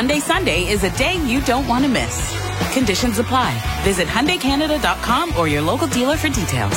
Hyundai Sunday is a day you don't want to miss. Conditions apply. Visit HyundaiCanada.com or your local dealer for details.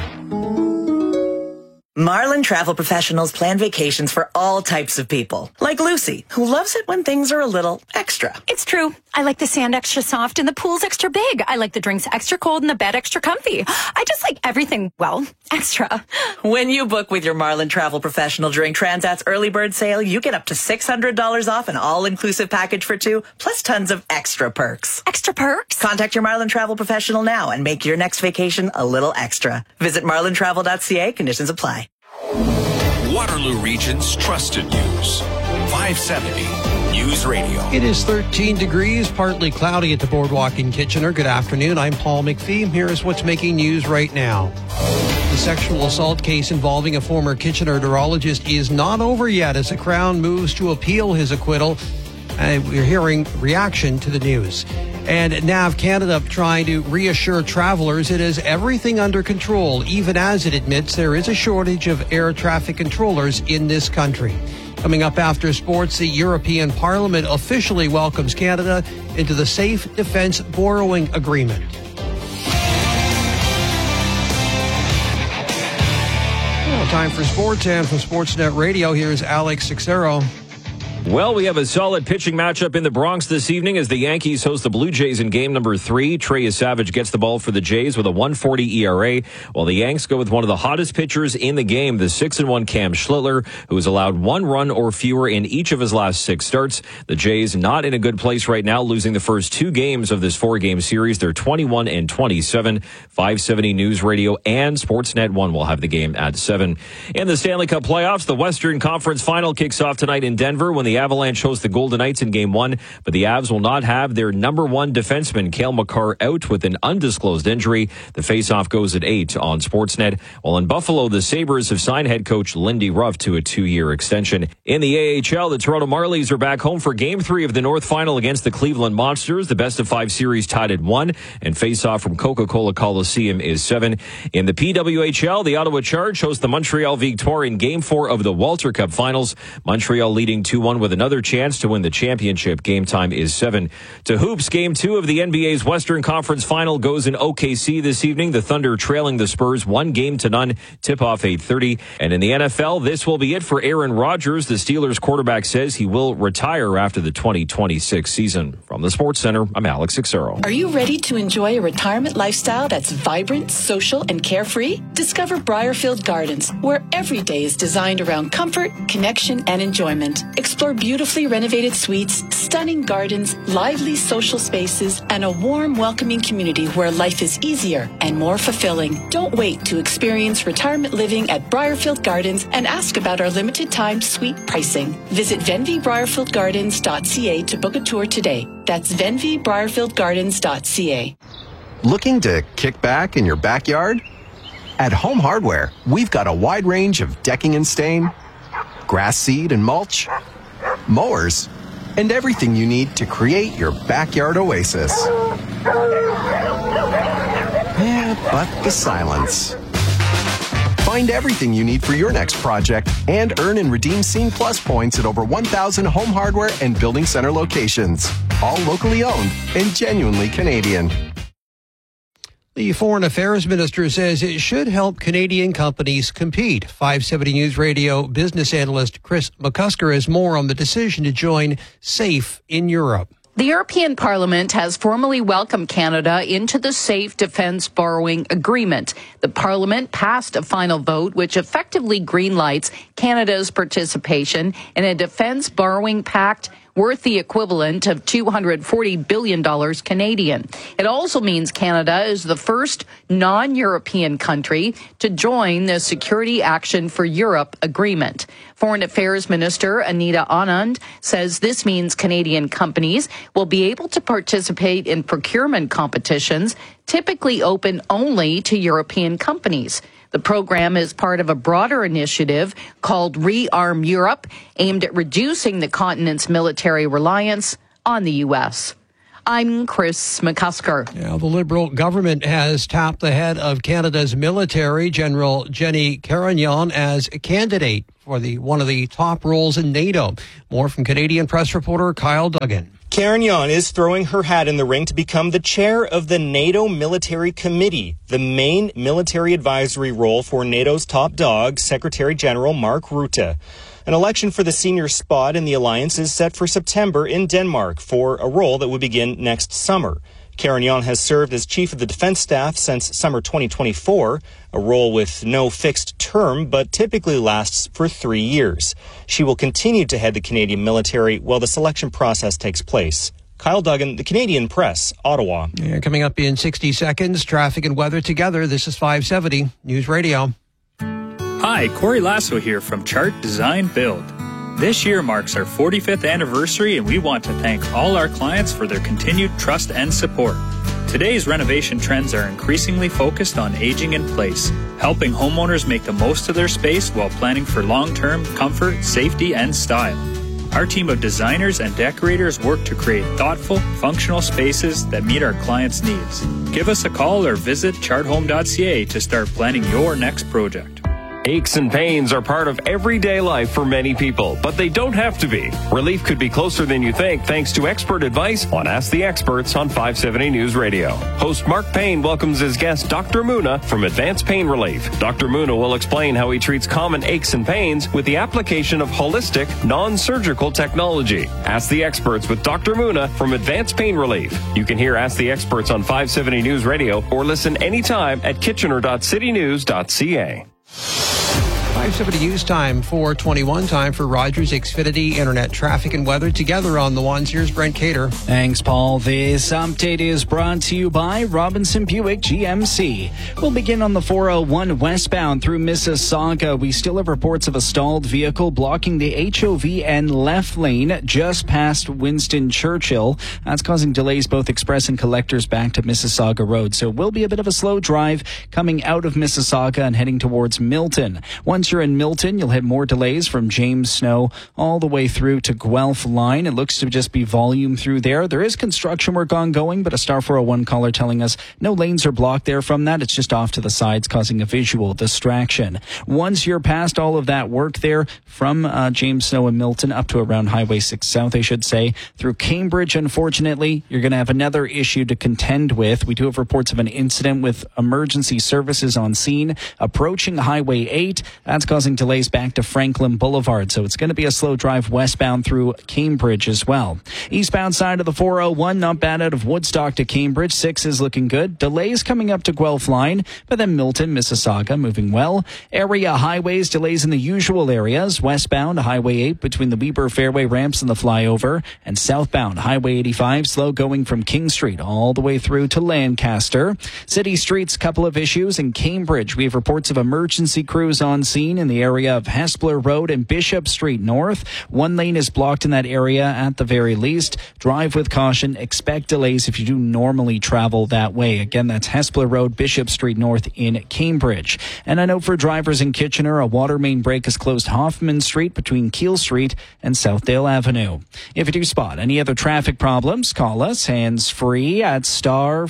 Marlin Travel Professionals plan vacations for all types of people. Like Lucy, who loves it when things are a little extra. It's true. I like the sand extra soft and the pool's extra big. I like the drinks extra cold and the bed extra comfy. I just like everything, well, extra. When you book with your Marlin Travel Professional during Transat's early bird sale, you get up to $600 off an all-inclusive package for two, plus tons of extra perks. Extra perks? Contact your Marlin Travel Professional now and make your next vacation a little extra. Visit marlintravel.ca. Conditions apply. Waterloo Region's trusted news. 570 News Radio. It is 13 degrees, partly cloudy at the Boardwalk in Kitchener. Good afternoon. I'm Paul McPhee. Here's what's making news right now. The sexual assault case involving a former Kitchener neurologist is not over yet as the Crown moves to appeal his acquittal. We're hearing reaction to the news. And NAV Canada trying to reassure travelers it has everything under control, even as it admits there is a shortage of air traffic controllers in this country. Coming up after sports, the European Parliament officially welcomes Canada into the Safe Defence Borrowing Agreement. Well, time for sports, and from Sportsnet Radio, here's Alex Sixero. Well, we have a solid pitching matchup in the Bronx this evening as the Yankees host the Blue Jays in game number 3. Trey Savage gets the ball for the Jays with a 1.40 ERA, while the Yanks go with one of the hottest pitchers in the game, the 6-1 Cam Schlittler, who has allowed 1 run or fewer in each of his last 6 starts. The Jays not in a good place right now, losing the first 2 games of this 4-game series. They're 21-27. 570 News Radio and Sportsnet 1 will have the game at 7. In the Stanley Cup playoffs, the Western Conference Final kicks off tonight in Denver when the Avalanche host the Golden Knights in Game 1, but the Avs will not have their number 1 defenseman, Cale Makar, out with an undisclosed injury. The face-off goes at 8 on Sportsnet. While in Buffalo, the Sabres have signed head coach Lindy Ruff to a 2-year extension. In the AHL, the Toronto Marlies are back home for Game 3 of the North Final against the Cleveland Monsters. The best-of-5 series tied at 1, and face-off from Coca-Cola Coliseum is 7. In the PWHL, the Ottawa Charge host the Montreal Victoire in Game 4 of the Walter Cup Finals. Montreal leading 2-1 with another chance to win the championship. Game time is 7. To hoops, Game 2 of the NBA's Western Conference Final goes in OKC this evening. The Thunder trailing the Spurs 1-0. Tip-off 8:30. And in the NFL, this will be it for Aaron Rodgers. The Steelers quarterback says he will retire after the 2026 season. From the Sports Center, I'm Alex Sixero. Are you ready to enjoy a retirement lifestyle that's vibrant, social, and carefree? Discover Briarfield Gardens, where every day is designed around comfort, connection, and enjoyment. Explore beautifully renovated suites, stunning gardens, lively social spaces, and a warm, welcoming community where life is easier and more fulfilling. Don't wait to experience retirement living at Briarfield Gardens and ask about our limited time suite pricing. Visit venvibriarfieldgardens.ca to book a tour today. That's venvibriarfieldgardens.ca. Looking to kick back in your backyard? At Home Hardware, we've got a wide range of decking and stain, grass seed and mulch, mowers, and everything you need to create your backyard oasis. Yeah, but the silence. Find everything you need for your next project and earn and redeem Scene Plus points at over 1,000 Home Hardware and Building Center locations. All locally owned and genuinely Canadian. The Foreign Affairs Minister says it should help Canadian companies compete. 570 News Radio business analyst Chris McCusker has more on the decision to join SAFE in Europe. The European Parliament has formally welcomed Canada into the Safe Defence Borrowing Agreement. The Parliament passed a final vote which effectively greenlights Canada's participation in a defence borrowing pact worth the equivalent of $240 billion Canadian. It also means Canada is the first non-European country to join the Security Action for Europe agreement. Foreign Affairs Minister Anita Anand says this means Canadian companies will be able to participate in procurement competitions typically open only to European companies. The program is part of a broader initiative called Rearm Europe, aimed at reducing the continent's military reliance on the U.S. I'm Chris McCusker. Now, the Liberal government has tapped the head of Canada's military, General Jenny Carignan, as a candidate for one of the top roles in NATO. More from Canadian press reporter Kyle Duggan. Carignan is throwing her hat in the ring to become the chair of the NATO Military Committee, the main military advisory role for NATO's top dog, Secretary General Mark Rutte. An election for the senior spot in the alliance is set for September in Denmark for a role that will begin next summer. Carignan has served as chief of the defense staff since summer 2024, a role with no fixed term but typically lasts for 3 years. She will continue to head the Canadian military while the selection process takes place. Kyle Duggan, the Canadian Press, Ottawa. Yeah, coming up in 60 seconds, traffic and weather together. This is 570 News Radio. Hi, Corey Lasso here from Chart Design Build. This year marks our 45th anniversary, and we want to thank all our clients for their continued trust and support. Today's renovation trends are increasingly focused on aging in place, helping homeowners make the most of their space while planning for long-term comfort, safety, and style. Our team of designers and decorators work to create thoughtful, functional spaces that meet our clients' needs. Give us a call or visit charthome.ca to start planning your next project. Aches and pains are part of everyday life for many people, but they don't have to be. Relief could be closer than you think thanks to expert advice on Ask the Experts on 570 News Radio. Host Mark Payne welcomes his guest Dr. Muna from Advanced Pain Relief. Dr. Muna will explain how he treats common aches and pains with the application of holistic, non-surgical technology. Ask the Experts with Dr. Muna from Advanced Pain Relief. You can hear Ask the Experts on 570 News Radio or listen anytime at kitchener.citynews.ca. 570 News Time, 4:21 time for Rogers Xfinity Internet traffic and weather together on the ones. Here's Brent Cater. Thanks, Paul. This update is brought to you by Robinson Buick GMC. We'll begin on the 401 westbound through Mississauga. We still have reports of a stalled vehicle blocking the HOV left lane just past Winston Churchill. That's causing delays both express and collectors back to Mississauga Road. So it will be a bit of a slow drive coming out of Mississauga and heading towards Milton. Once you're in Milton, you'll have more delays from James Snow all the way through to Guelph line. It looks to just be volume through there. There is construction work ongoing, but a Star 401 caller telling us no lanes are blocked there from that. It's just off to the sides, causing a visual distraction. Once you're past all of that work there from James Snow and Milton up to around Highway 6 South, I should say, through Cambridge, unfortunately, you're going to have another issue to contend with. We do have reports of an incident with emergency services on scene approaching Highway 8. That's causing delays back to Franklin Boulevard, so it's going to be a slow drive westbound through Cambridge as well. Eastbound side of the 401, not bad out of Woodstock to Cambridge. 6 is looking good. Delays coming up to Guelph line, but then Milton, Mississauga moving well. Area highways, delays in the usual areas. Westbound, Highway 8 between the Weber Fairway ramps and the flyover, and southbound, Highway 85 slow going from King Street all the way through to Lancaster. City streets, couple of issues in Cambridge. We have reports of emergency crews on scene in the area of Hespler Road and Bishop Street North. One lane is blocked in that area at the very least. Drive with caution. Expect delays if you do normally travel that way. Again, that's Hespler Road, Bishop Street North in Cambridge. And I know for drivers in Kitchener, a water main break has closed Hoffman Street between Keele Street and Southdale Avenue. If you do spot any other traffic problems, call us hands-free at star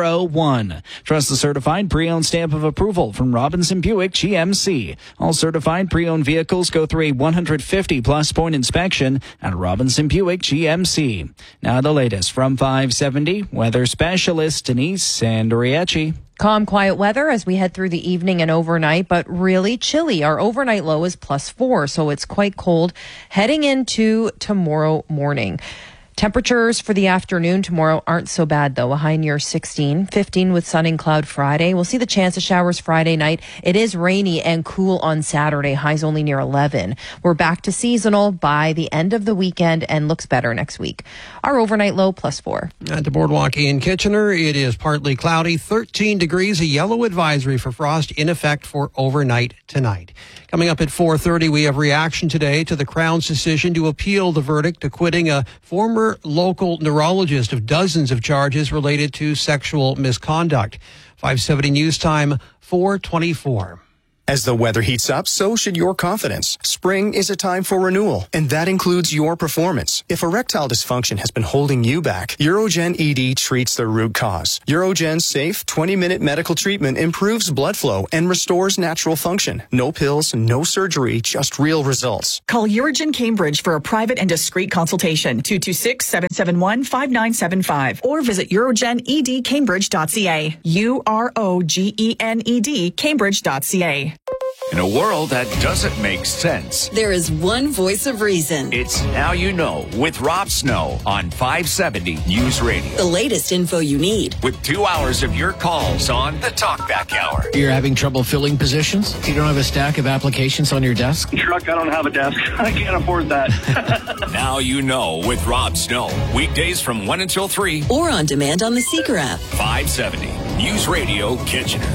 401. Trust the certified pre-owned stamp of approval from Robinson Buick GMC. All certified pre-owned vehicles go through a 150-plus point inspection at Robinson Buick GMC. Now the latest from 570 weather specialist Denise Andriachi. Calm, quiet weather as we head through the evening and overnight, but really chilly. Our overnight low is +4, so it's quite cold heading into tomorrow morning. Temperatures for the afternoon tomorrow aren't so bad, though. A high near 16, 15 with sun and cloud Friday. We'll see the chance of showers Friday night. It is rainy and cool on Saturday. Highs only near 11. We're back to seasonal by the end of the weekend and looks better next week. Our overnight low +4. At the Boardwalk in Kitchener, it is partly cloudy, 13 degrees, a yellow advisory for frost in effect for overnight tonight. Coming up at 4:30, we have reaction today to the Crown's decision to appeal the verdict acquitting a former local neurologist of dozens of charges related to sexual misconduct. 570 News Time, 4:24. As the weather heats up, so should your confidence. Spring is a time for renewal, and that includes your performance. If erectile dysfunction has been holding you back, Urogen ED treats the root cause. Urogen's safe 20-minute medical treatment improves blood flow and restores natural function. No pills, no surgery, just real results. Call Urogen Cambridge for a private and discreet consultation. 226-771-5975 or visit urogenedcambridge.ca. UROGENED Cambridge.ca. In a world that doesn't make sense, there is one voice of reason. It's Now You Know with Rob Snow on 570 News Radio. The latest info you need. With 2 hours of your calls on the Talkback Hour. You're having trouble filling positions? You don't have a stack of applications on your desk? Truck, I don't have a desk. I can't afford that. Now You Know with Rob Snow. Weekdays from 1 until 3. Or on demand on the Seeker app. 570 News Radio Kitchener.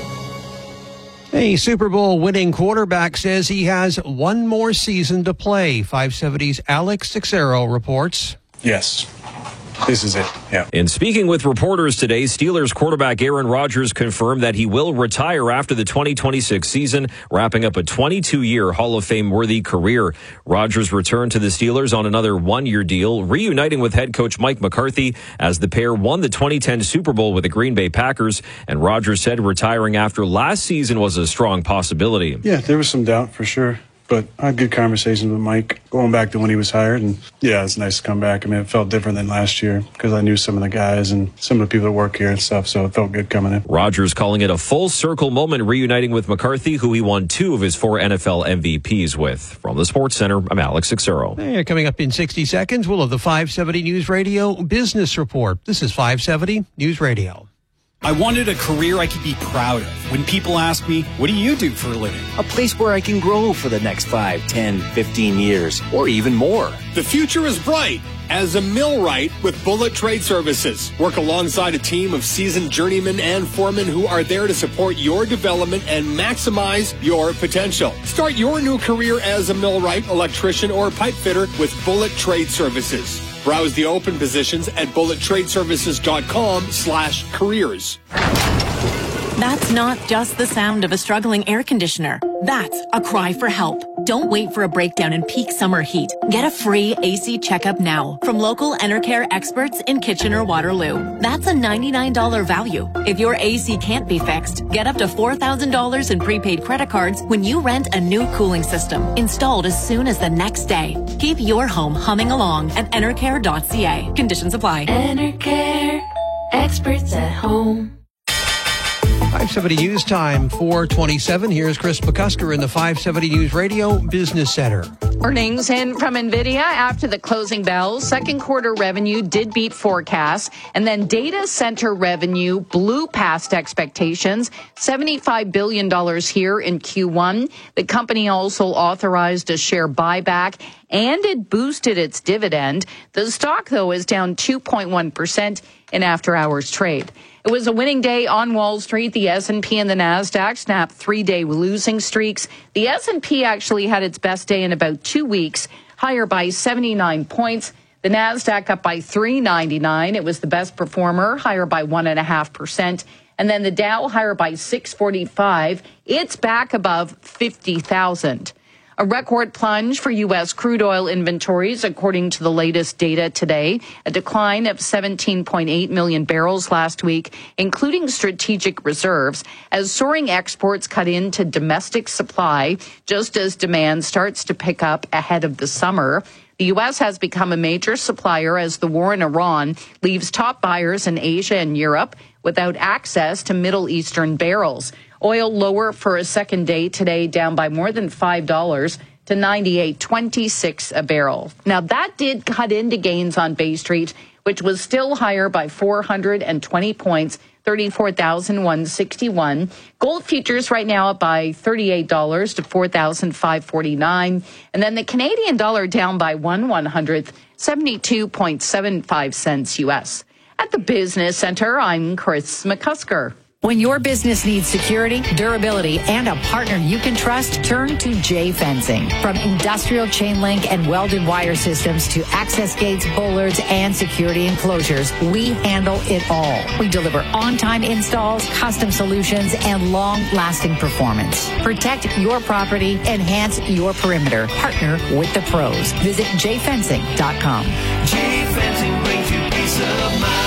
A Super Bowl winning quarterback says he has one more season to play. 570's Alex Sixero reports. Yes. This is it, yeah. In speaking with reporters today, Steelers quarterback Aaron Rodgers confirmed that he will retire after the 2026 season, wrapping up a 22-year Hall of Fame-worthy career. Rodgers returned to the Steelers on another one-year deal, reuniting with head coach Mike McCarthy as the pair won the 2010 Super Bowl with the Green Bay Packers. And Rodgers said retiring after last season was a strong possibility. Yeah, there was some doubt for sure. But I had good conversations with Mike going back to when he was hired. And yeah, it's nice to come back. I mean, it felt different than last year because I knew some of the guys and some of the people that work here and stuff. So it felt good coming in. Rodgers calling it a full circle moment, reuniting with McCarthy, who he won 2 of his 4 NFL MVPs with. From the Sports Center, I'm Alex Sixero. Hey, coming up in 60 seconds, we'll have the 570 News Radio Business Report. This is 570 News Radio. I wanted a career I could be proud of. When people ask me, what do you do for a living? A place where I can grow for the next 5, 10, 15 years, or even more. The future is bright as a millwright with Bullet Trade Services. Work alongside a team of seasoned journeymen and foremen who are there to support your development and maximize your potential. Start your new career as a millwright, electrician, or pipe fitter with Bullet Trade Services. Browse the open positions at bullettradeservices.com/careers. That's not just the sound of a struggling air conditioner. That's a cry for help. Don't wait for a breakdown in peak summer heat. Get a free AC checkup now from local Enercare experts in Kitchener-Waterloo. That's a $99 value. If your AC can't be fixed, get up to $4,000 in prepaid credit cards when you rent a new cooling system installed as soon as the next day. Keep your home humming along at enercare.ca. Conditions apply. Enercare, experts at home. 570 News Time, 4:27. Here's Chris McCusker in the 570 News Radio Business Center. Earnings in from NVIDIA after the closing bell. Second quarter revenue did beat forecasts. And then data center revenue blew past expectations. $75 billion here in Q1. The company also authorized a share buyback and it boosted its dividend. The stock, though, is down 2.1% in after-hours trade. It was a winning day on Wall Street. The S&P and the NASDAQ snapped 3-day losing streaks. The S&P actually had its best day in about 2 weeks, higher by 79 points. The NASDAQ up by 399. It was the best performer, higher by 1.5%. And then the Dow higher by 645. It's back above 50,000. A record plunge for U.S. crude oil inventories, according to the latest data today. A decline of 17.8 million barrels last week, including strategic reserves, as soaring exports cut into domestic supply, just as demand starts to pick up ahead of the summer. The U.S. has become a major supplier as the war in Iran leaves top buyers in Asia and Europe without access to Middle Eastern barrels. Oil lower for a second day today, down by more than $5 to $98.26 a barrel. Now, that did cut into gains on Bay Street, which was still higher by 420 points, 34,161. Gold futures right now up by $38 to 4,549. And then the Canadian dollar down by 1/100th, 72.75 cents U.S. At the Business Center, I'm Chris McCusker. When your business needs security, durability, and a partner you can trust, turn to J Fencing. From industrial chain link and welded wire systems to access gates, bollards, and security enclosures, we handle it all. We deliver on-time installs, custom solutions, and long-lasting performance. Protect your property, enhance your perimeter. Partner with the pros. Visit jfencing.com. J Fencing brings you peace of mind.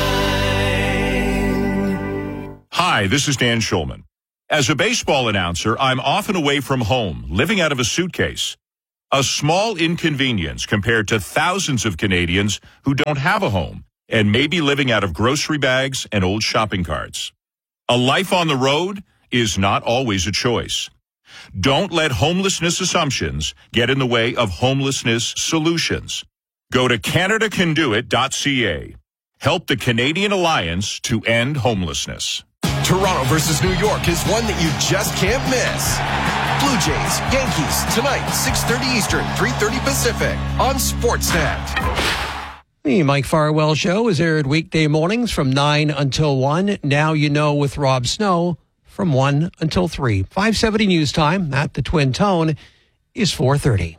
Hi, this is Dan Schulman. As a baseball announcer, I'm often away from home, living out of a suitcase. A small inconvenience compared to thousands of Canadians who don't have a home and may be living out of grocery bags and old shopping carts. A life on the road is not always a choice. Don't let homelessness assumptions get in the way of homelessness solutions. Go to CanadaCanDoIt.ca. Help the Canadian Alliance to end homelessness. Toronto versus New York is one that you just can't miss. Blue Jays, Yankees, tonight, 6:30 Eastern, 3:30 Pacific, on Sportsnet. The Mike Farwell Show is aired weekday mornings from 9 until 1. Now you know with Rob Snow from 1 until 3. 5:70 news time at the Twin Tone is 4:30.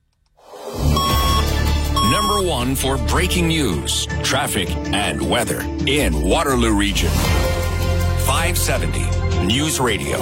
Number 1 for breaking news, traffic, and weather in Waterloo Region. 570 News Radio.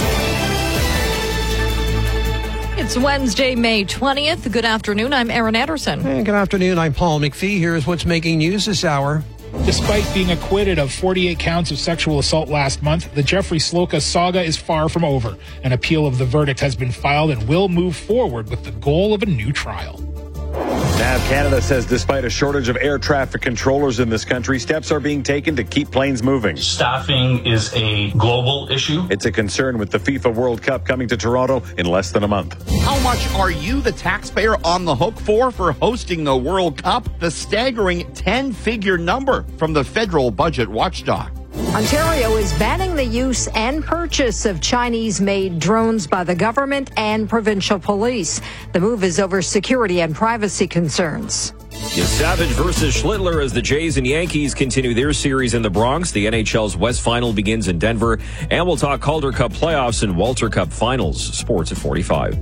It's Wednesday, May 20th. Good afternoon. I'm Erin Anderson. Hey, good afternoon. I'm Paul McPhee. Here's what's making news this hour. Despite being acquitted of 48 counts of sexual assault last month, the Jeffrey Sloka saga is far from over. An appeal of the verdict has been filed and will move forward with the goal of a new trial. NAV Canada says despite a shortage of air traffic controllers in this country, steps are being taken to keep planes moving. Staffing is a global issue. It's a concern with the FIFA World Cup coming to Toronto in less than a month. How much are you, the taxpayer, on the hook for hosting the World Cup? The staggering 10-figure number from the federal budget watchdog. Ontario is banning the use and purchase of Chinese-made drones by the government and provincial police. The move is over security and privacy concerns. Savage versus Schlittler as the Jays and Yankees continue their series in the Bronx. The NHL's West Final begins in Denver. And we'll talk Calder Cup playoffs and Walter Cup finals. Sports at 45.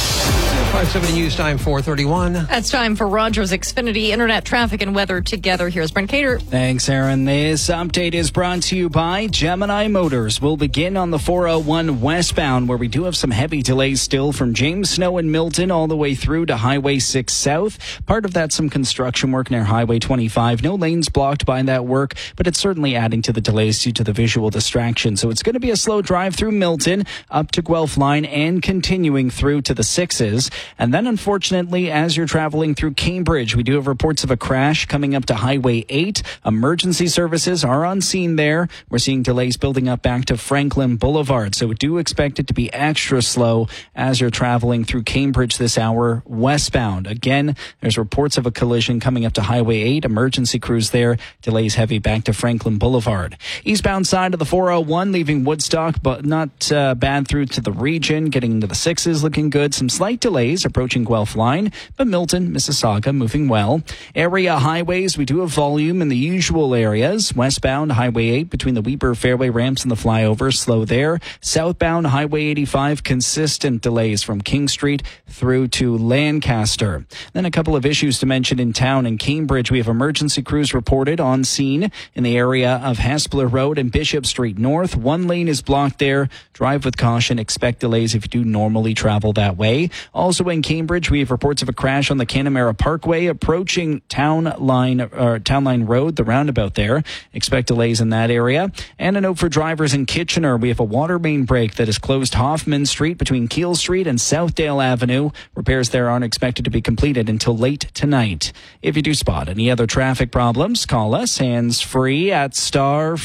570 News Time, 4:31. It's time for Rogers Xfinity Internet Traffic and Weather together. Here's Brent Cater. Thanks, Aaron. This update is brought to you by Gemini Motors. We'll begin on the 401 westbound, where we do have some heavy delays still from James Snow and Milton all the way through to Highway 6 South. Part of that, some construction work near Highway 25. No lanes blocked by that work, but it's certainly adding to the delays due to the visual distraction. So it's going to be a slow drive through Milton, up to Guelph Line, and continuing through to the 6s. And then, unfortunately, as you're traveling through Cambridge, we do have reports of a crash coming up to Highway 8. Emergency services are on scene there. We're seeing delays building up back to Franklin Boulevard. So we do expect it to be extra slow as you're traveling through Cambridge this hour westbound. Again, there's reports of a collision coming up to Highway 8. Emergency crews there. Delays heavy back to Franklin Boulevard. Eastbound side of the 401, leaving Woodstock, but not bad through to the region. Getting into the 6s, looking good. Some slight delays approaching Guelph Line, but Milton, Mississauga moving well. Area highways, we do have volume in the usual areas. Westbound, Highway 8 between the Weber Fairway ramps and the flyover, slow there. Southbound, Highway 85, consistent delays from King Street through to Lancaster. Then a couple of issues to mention in town. In Cambridge, we have emergency crews reported on scene in the area of Hespeler Road and Bishop Street North. One lane is blocked there. Drive with caution. Expect delays if you do normally travel that way. Also in Cambridge, we have reports of a crash on the Canamera Parkway approaching Town Line Road, the roundabout there. Expect delays in that area. And a note for drivers in Kitchener. We have a water main break that has closed Hoffman Street between Keele Street and Southdale Avenue. Repairs there aren't expected to be completed until late tonight. If you do spot any other traffic problems, call us hands-free at star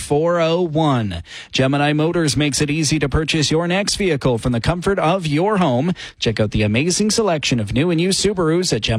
401. Gemini Motors makes it easy to purchase your next vehicle from the comfort of your home. Check out the amazing selection of new and used Subarus at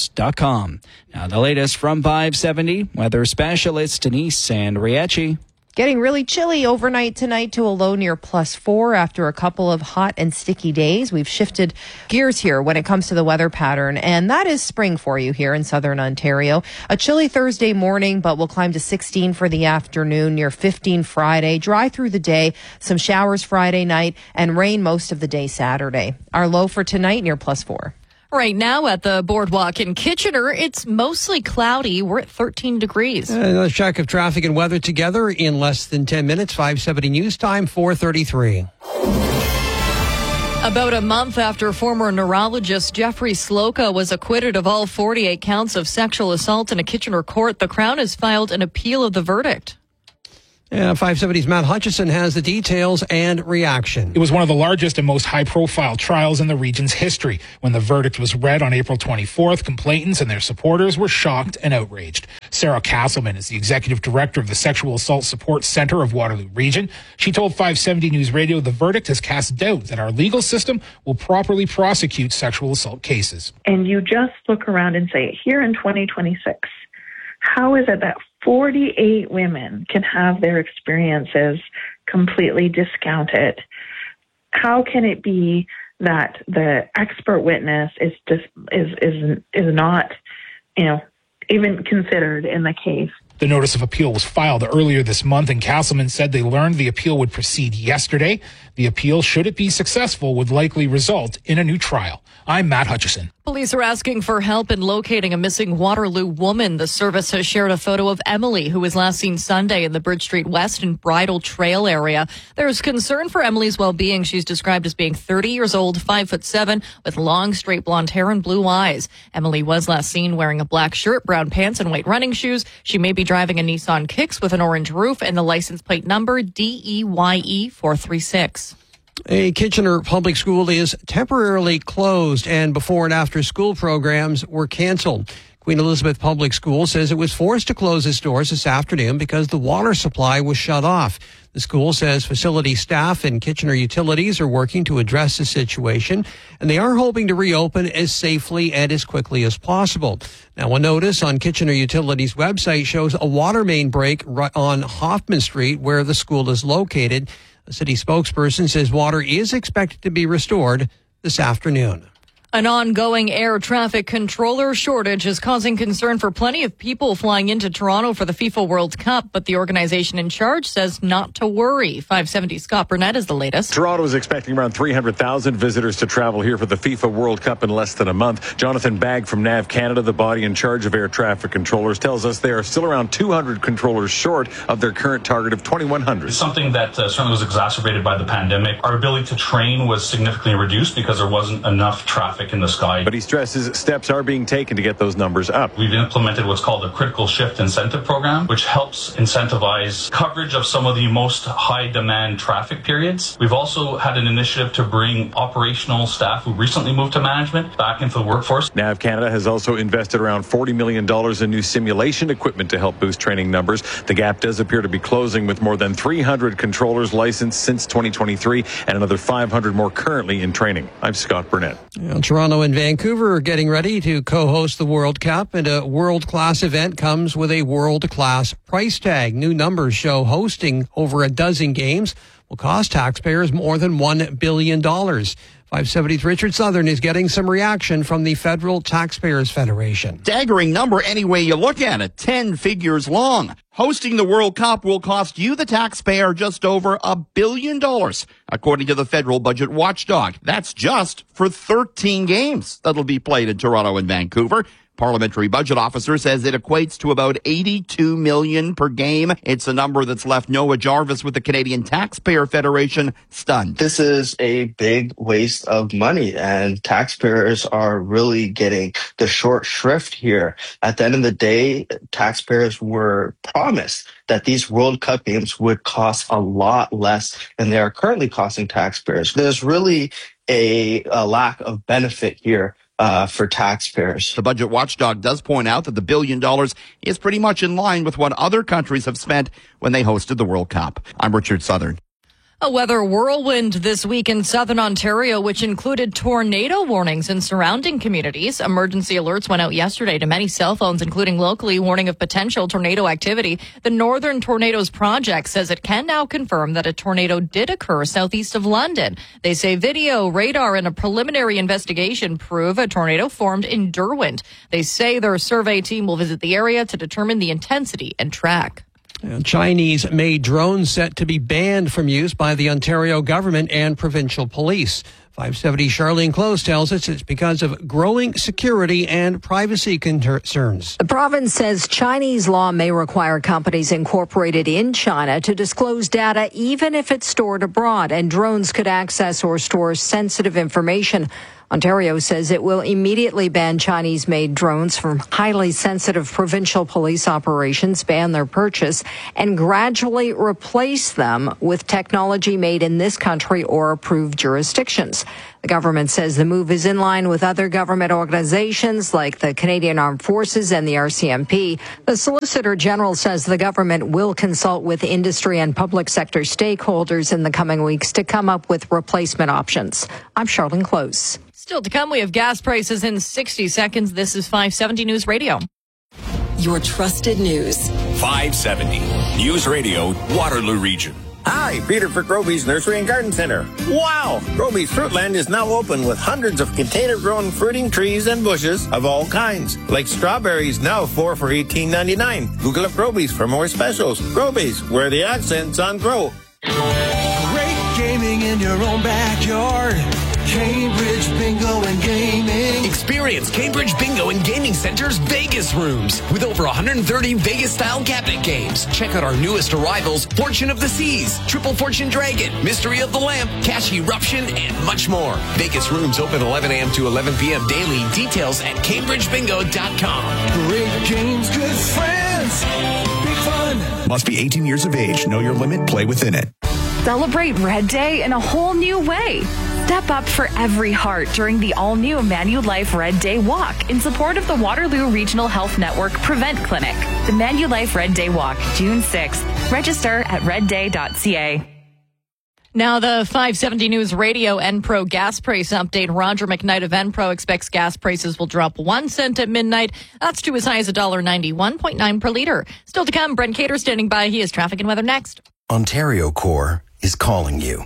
GeminiMotors.com. Now the latest from 570, weather specialist Denise Sandriecci. Getting really chilly overnight tonight to a low near +4 after a couple of hot and sticky days. We've shifted gears here when it comes to the weather pattern, and that is spring for you here in southern Ontario. A chilly Thursday morning, but we'll climb to 16 for the afternoon, near 15 Friday. Dry through the day, some showers Friday night, and rain most of the day Saturday. Our low for tonight near +4. Right now at the Boardwalk in Kitchener, it's mostly cloudy. We're at 13 degrees. Another check of traffic and weather together in less than 10 minutes. 5:70 news time, 4:33. About a month after former neurologist Jeffrey Slocum was acquitted of all 48 counts of sexual assault in a Kitchener court, the Crown has filed an appeal of the verdict. Yeah, 570's Matt Hutchison has the details and reaction. It was one of the largest and most high-profile trials in the region's history. When the verdict was read on April 24th, complainants and their supporters were shocked and outraged. Sarah Castleman is the executive director of the Sexual Assault Support Center of Waterloo Region. She told 570 News Radio the verdict has cast doubt that our legal system will properly prosecute sexual assault cases. And you just look around and say, here in 2026, how is it that 48 women can have their experiences completely discounted? How can it be that the expert witness is not, even considered in the case? The notice of appeal was filed earlier this month, and Castleman said they learned the appeal would proceed yesterday. The appeal, should it be successful, would likely result in a new trial. I'm Matt Hutchison. Police are asking for help in locating a missing Waterloo woman. The service has shared a photo of Emily, who was last seen Sunday in the Bridge Street West and Bridle Trail area. There's concern for Emily's well-being. She's described as being 30 years old, 5'7", with long, straight blonde hair and blue eyes. Emily was last seen wearing a black shirt, brown pants, and white running shoes. She may be driving a Nissan Kicks with an orange roof and the license plate number DEYE 436. A Kitchener public school is temporarily closed, and before and after school programs were canceled. Queen Elizabeth Public School says it was forced to close its doors this afternoon because the water supply was shut off. The school says facility staff and Kitchener Utilities are working to address the situation, and they are hoping to reopen as safely and as quickly as possible. Now, a notice on Kitchener Utilities' website shows a water main break on Hoffman Street where the school is located. The city spokesperson says water is expected to be restored this afternoon. An ongoing air traffic controller shortage is causing concern for plenty of people flying into Toronto for the FIFA World Cup, but the organization in charge says not to worry. 570 Scott Burnett is the latest. Toronto is expecting around 300,000 visitors to travel here for the FIFA World Cup in less than a month. Jonathan Bagg from NAV Canada, the body in charge of air traffic controllers, tells us they are still around 200 controllers short of their current target of 2,100. It's something that certainly was exacerbated by the pandemic. Our ability to train was significantly reduced because there wasn't enough traffic in the sky. But he stresses steps are being taken to get those numbers up. We've implemented what's called the Critical Shift Incentive Program, which helps incentivize coverage of some of the most high-demand traffic periods. We've also had an initiative to bring operational staff who recently moved to management back into the workforce. NAV Canada has also invested around $40 million in new simulation equipment to help boost training numbers. The gap does appear to be closing, with more than 300 controllers licensed since 2023 and another 500 more currently in training. I'm Scott Burnett. Toronto and Vancouver are getting ready to co-host the World Cup, and a world-class event comes with a world-class price tag. New numbers show hosting over a dozen games will cost taxpayers more than $1 billion. 570's Richard Southern is getting some reaction from the Federal Taxpayers Federation. Staggering number any way you look at it, 10 figures long. Hosting the World Cup will cost you, the taxpayer, just over $1 billion, according to the federal budget watchdog. That's just for 13 games that'll be played in Toronto and Vancouver. Parliamentary Budget Officer says it equates to about $82 million per game. It's a number that's left Noah Jarvis with the Canadian Taxpayer Federation stunned. This is a big waste of money, and taxpayers are really getting the short shrift here. At the end of the day, taxpayers were promised that these World Cup games would cost a lot less than they are currently costing taxpayers. There's really a lack of benefit here for taxpayers. The budget watchdog does point out that the $1 billion is pretty much in line with what other countries have spent when they hosted the World Cup. I'm Richard Southern. A weather whirlwind this week in southern Ontario, which included tornado warnings in surrounding communities. Emergency alerts went out yesterday to many cell phones, including locally, warning of potential tornado activity. The Northern Tornadoes Project says it can now confirm that a tornado did occur southeast of London. They say video, radar, and a preliminary investigation prove a tornado formed in Derwent. They say their survey team will visit the area to determine the intensity and track. Chinese-made drones set to be banned from use by the Ontario government and provincial police. 570 Charlene Close tells us it's because of growing security and privacy concerns. The province says Chinese law may require companies incorporated in China to disclose data even if it's stored abroad, and drones could access or store sensitive information. Ontario says it will immediately ban Chinese-made drones from highly sensitive provincial police operations, ban their purchase, and gradually replace them with technology made in this country or approved jurisdictions. The government says the move is in line with other government organizations like the Canadian Armed Forces and the RCMP. The Solicitor General says the government will consult with industry and public sector stakeholders in the coming weeks to come up with replacement options. I'm Charlene Close. Still to come, we have gas prices in 60 seconds. This is 570 News Radio. Your trusted news. 570 News Radio, Waterloo Region. Hi, Peter for Groby's Nursery and Garden Center. Wow! Groby's Fruitland is now open with hundreds of container-grown fruiting trees and bushes of all kinds. Like strawberries, now 4 for $18.99. Google up Groby's for more specials. Groby's, where the accent's on grow. Great gaming in your own backyard. Cambridge Bingo and Gaming. Experience Cambridge Bingo and Gaming Center's Vegas rooms with over 130 Vegas-style cabinet games. Check out our newest arrivals, Fortune of the Seas, Triple Fortune Dragon, Mystery of the Lamp, Cash Eruption, and much more. Vegas rooms open 11 a.m. to 11 p.m. daily. Details at CambridgeBingo.com. Great games, good friends, big fun. Must be 18 years of age. Know your limit. Play within it. Celebrate Red Day in a whole new way. Step up for every heart during the all-new Manulife Red Day Walk in support of the Waterloo Regional Health Network Prevent Clinic. The Manulife Red Day Walk, June 6th. Register at redday.ca. Now the 570 News Radio Enpro gas price update. Roger McKnight of Enpro expects gas prices will drop 1 cent at midnight. That's to as high as $1.91.9 per liter. Still to come, Brent Cater standing by. He has traffic and weather next. Ontario Corps is calling you.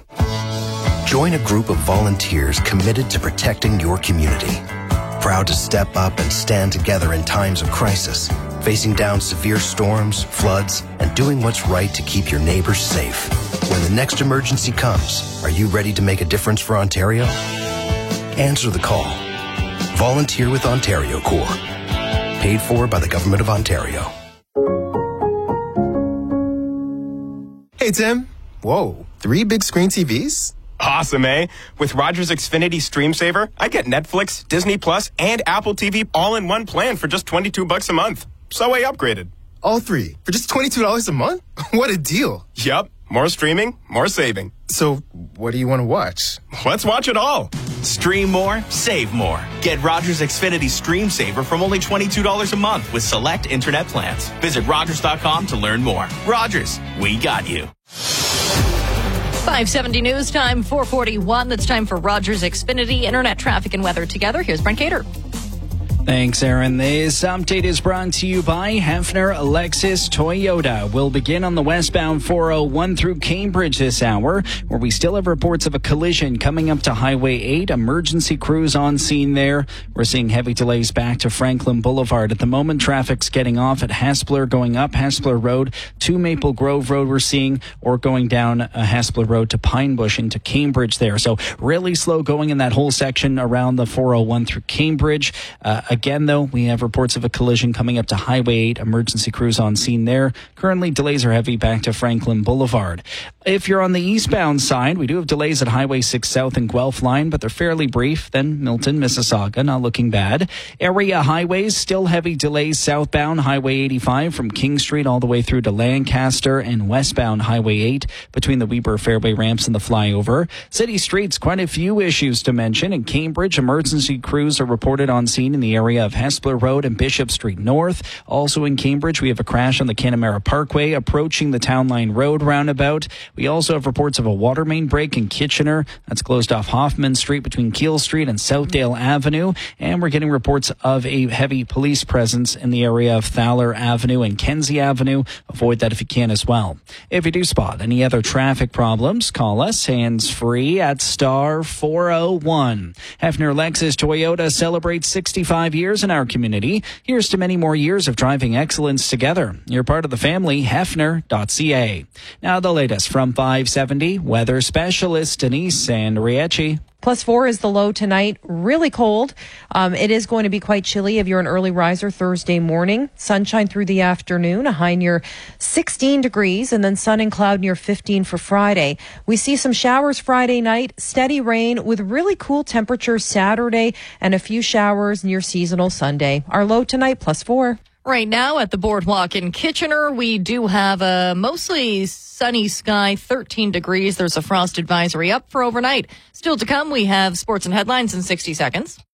Join a group of volunteers committed to protecting your community. Proud to step up and stand together in times of crisis, facing down severe storms, floods, and doing what's right to keep your neighbors safe. When the next emergency comes, are you ready to make a difference for Ontario? Answer the call. Volunteer with Ontario Corps. Paid for by the Government of Ontario. Hey, Tim. Whoa, 3 big screen TVs? Awesome, eh? With Rogers Xfinity Stream Saver, I get Netflix, Disney Plus, and Apple TV all in one plan for just $22 a month. So I upgraded. All 3 for just $22 a month? What a deal. Yup. More streaming, more saving. So what do you want to watch? Let's watch it all. Stream more, save more. Get Rogers Xfinity Stream Saver from only $22 a month with select internet plans. Visit Rogers.com to learn more. Rogers, we got you. 570 News Time, 4:41. That's time for Rogers Xfinity Internet traffic and weather together. Here's Brent Cater. Thanks, Aaron. This update is brought to you by Hefner Lexus Toyota. We'll begin on the westbound 401 through Cambridge this hour, where we still have reports of a collision coming up to Highway 8. Emergency crews on scene there. We're seeing heavy delays back to Franklin Boulevard. At the moment, traffic's getting off at Hespeler, going up Hespeler Road to Maple Grove Road we're seeing, or going down Hespeler Road to Pine Bush into Cambridge there. So really slow going in that whole section around the 401 through Cambridge. Again, though, we have reports of a collision coming up to Highway 8. Emergency crews on scene there. Currently, delays are heavy back to Franklin Boulevard. If you're on the eastbound side, we do have delays at Highway 6 South and Guelph line, but they're fairly brief. Then Milton, Mississauga, not looking bad. Area highways, still heavy delays southbound. Highway 85 from King Street all the way through to Lancaster, and westbound Highway 8 between the Weber Fairway ramps and the flyover. City streets, quite a few issues to mention. In Cambridge, emergency crews are reported on scene in the area area of Hespeler Road and Bishop Street North. Also in Cambridge, we have a crash on the Connemara Parkway approaching the Town Line Road roundabout. We also have reports of a water main break in Kitchener. That's closed off Hoffman Street between Keele Street and Southdale Avenue. And we're getting reports of a heavy police presence in the area of Thaler Avenue and Kenzie Avenue. Avoid that if you can as well. If you do spot any other traffic problems, call us hands-free at star 401. Hefner Lexus Toyota celebrates 65 years in our community. Here's to many more years of driving excellence together. You're part of the family, Hefner.ca. Now the latest from 570 weather specialist Denise Andrieci. +4 is the low tonight. Really cold. It is going to be quite chilly if you're an early riser Thursday morning. Sunshine through the afternoon, a high near 16 degrees, and then sun and cloud near 15 for Friday. We see some showers Friday night, steady rain with really cool temperatures Saturday, and a few showers near seasonal Sunday. Our low tonight, +4. Right now at the Boardwalk in Kitchener, we do have a mostly sunny sky, 13 degrees. There's a frost advisory up for overnight. Still to come, we have sports and headlines in 60 seconds.